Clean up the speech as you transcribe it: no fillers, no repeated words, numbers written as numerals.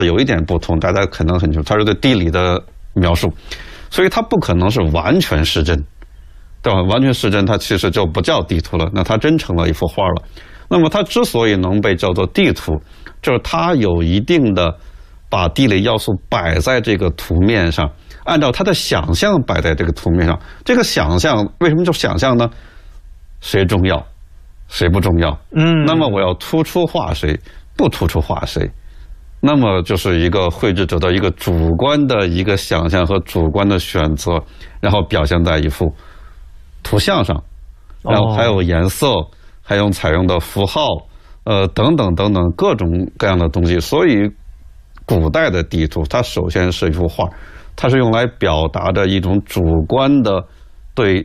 有一点不同，大家可能很清楚，它是对地理的描述，所以它不可能是完全失真，对吧？完全失真，它其实就不叫地图了，那它真成了一幅画了。那么它之所以能被叫做地图，就是它有一定的把地理要素摆在这个图面上，按照他的想象摆在这个图面上。这个想象为什么叫想象呢？谁重要，谁不重要？那么我要突出画谁，不突出画谁，那么就是一个绘制者的一个主观的一个想象和主观的选择，然后表现在一幅图像上，然后还有颜色，还有采用的符号，等等等等各种各样的东西。所以古代的地图它首先是一幅画，它是用来表达的一种主观的对